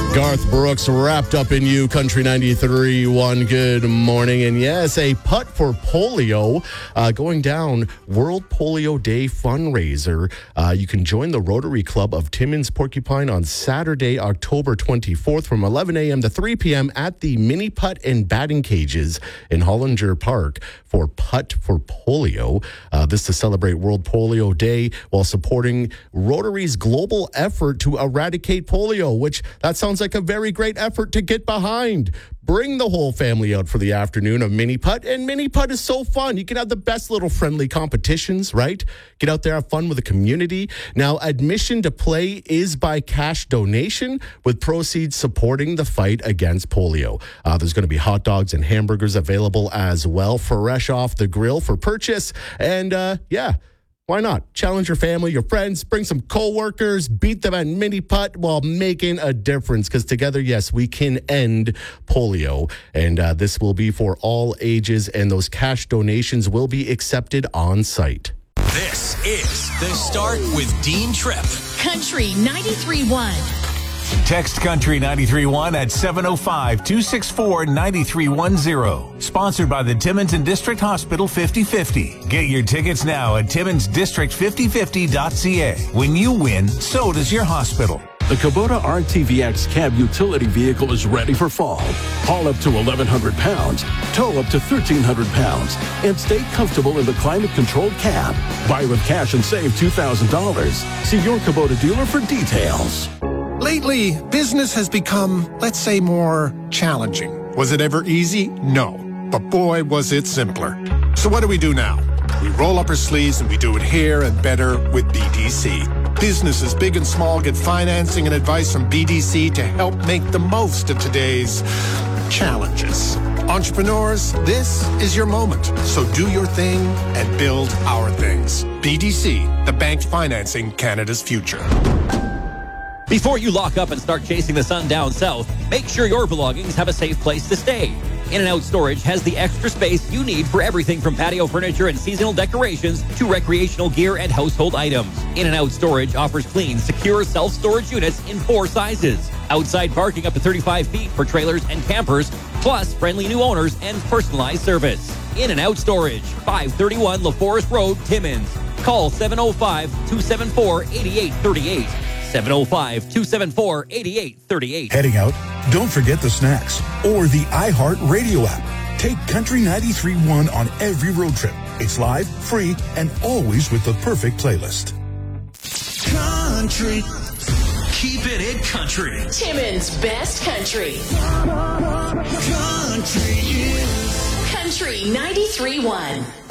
Garth Brooks wrapped up in you, Country 93.1. Good morning. And yes, a putt for polio going down World Polio Day fundraiser. You can join the Rotary Club of Timmins Porcupine on Saturday, October 24th from 11 a.m. to 3 p.m. at the mini putt and batting cages in Hollinger Park for Putt for Polio. This to celebrate World Polio Day while supporting Rotary's global effort to eradicate polio, which that sounds like a very great effort to get behind. Bring the whole family out for the afternoon of mini putt, and mini putt is so fun. You can have the best little friendly competitions, right? Get out there, have fun with the community. Now, admission to play is by cash donation, with proceeds supporting the fight against polio. There's going to be hot dogs and hamburgers available as well, fresh off the grill for purchase. And why not? Challenge your family, your friends, bring some coworkers, beat them at mini putt while making a difference. Because together, yes, we can end polio. And this will be for all ages, and those cash donations will be accepted on site. This is The Start with Dean Tripp. Country 93.1. Text Country 93.1 at 705-264-9310. Sponsored by the Timmins and District Hospital 50/50. Get your tickets now at TimminsDistrict5050.ca. When you win, so does your hospital. The Kubota RTVX cab utility vehicle is ready for fall. Haul up to 1,100 pounds, tow up to 1,300 pounds, and stay comfortable in the climate-controlled cab. Buy with cash and save $2,000. See your Kubota dealer for details. Lately, business has become, let's say, more challenging. Was it ever easy? No. But boy, was it simpler. So what do we do now? We roll up our sleeves and we do it here and better with BDC. Businesses big and small get financing and advice from BDC to help make the most of today's challenges. Entrepreneurs, this is your moment. So do your thing and build our things. BDC, the bank financing Canada's future. Before you lock up and start chasing the sun down south, make sure your belongings have a safe place to stay. In-N-Out Storage has the extra space you need for everything from patio furniture and seasonal decorations to recreational gear and household items. In-N-Out Storage offers clean, secure self-storage units in 4 sizes. Outside parking up to 35 feet for trailers and campers, plus friendly new owners and personalized service. In-N-Out Storage, 531 LaForest Road, Timmins. Call 705-274-8838. 705-274-8838. Heading out? Don't forget the snacks or the iHeart Radio app. Take Country 93.1 on every road trip. It's live, free, and always with the perfect playlist. Country. Keeping it country. Timmins' best country. Country is Country 93.1.